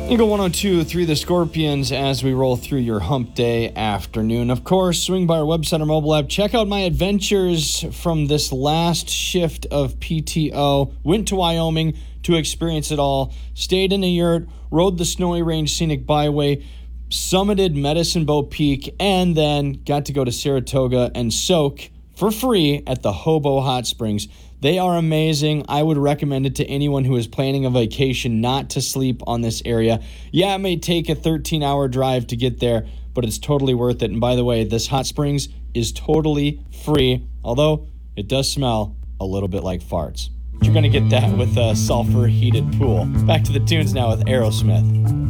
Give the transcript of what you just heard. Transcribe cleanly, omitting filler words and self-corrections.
Eagle 102.3 The Scorpions as we roll through your hump day afternoon. Of course, swing by our website or mobile app. Check out my adventures from this last shift of PTO. Went to Wyoming to experience it all. Stayed in a yurt, rode the Snowy Range Scenic Byway, summited Medicine Bow Peak, and then got to go to Saratoga and soak for free at the Hobo Hot Springs. They are amazing. I would recommend it to anyone who is planning a vacation not to sleep on this area. Yeah, it may take a 13-hour drive to get there, but it's totally worth it. And by the way, this hot springs is totally free, although it does smell a little bit like farts. You're going to get that with a sulfur-heated pool. Back to the tunes now with Aerosmith.